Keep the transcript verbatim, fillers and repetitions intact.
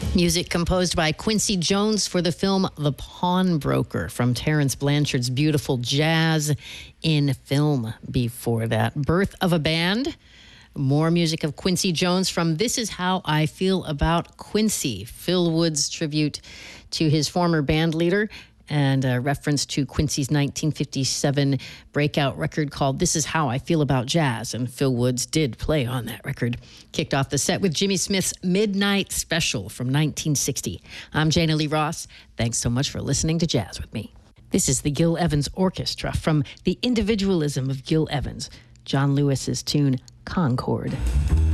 Music composed by Quincy Jones for the film The Pawnbroker from Terence Blanchard's beautiful Jazz in Film. Before that, Birth of a Band. More music of Quincy Jones from This Is How I Feel About Quincy, Phil Wood's tribute to his former band leader, and a reference to Quincy's nineteen fifty-seven breakout record called This Is How I Feel About Jazz, and Phil Woods did play on that record. Kicked off the set with Jimmy Smith's Midnight Special from nineteen sixty. I'm Jana Lee Ross. Thanks so much for listening to Jazz with me. This is the Gil Evans Orchestra from The Individualism of Gil Evans, John Lewis's tune Concord.